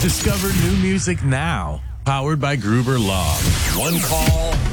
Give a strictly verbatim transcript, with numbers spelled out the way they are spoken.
Discover new music now. Powered by Gruber Law. One call,